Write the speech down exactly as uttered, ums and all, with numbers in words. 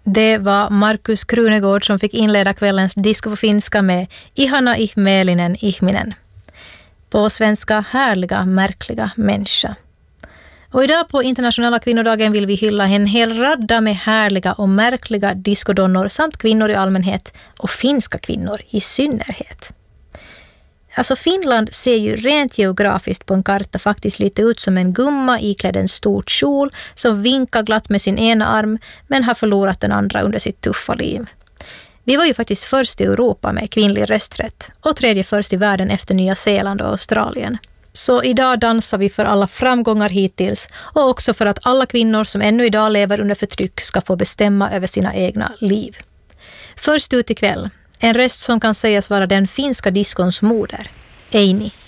Det var Markus Krunegård som fick inleda kvällens disco på finska med Ihana ihmeelinen ihminen. På svenska härliga, märkliga människa. Och idag på internationella kvinnodagen vill vi hylla en hel radda med härliga och märkliga diskodonnor samt kvinnor i allmänhet och finska kvinnor i synnerhet. Alltså Finland ser ju rent geografiskt på en karta faktiskt lite ut som en gumma iklädd en stor kjol som vinkar glatt med sin ena arm men har förlorat den andra under sitt tuffa liv. Vi var ju faktiskt först i Europa med kvinnlig rösträtt och tredje först i världen efter Nya Zeeland och Australien. Så idag dansar vi för alla framgångar hittills och också för att alla kvinnor som ännu idag lever under förtryck ska få bestämma över sina egna liv. Först ut ikväll, en röst som kan sägas vara den finska diskons moder, Eini.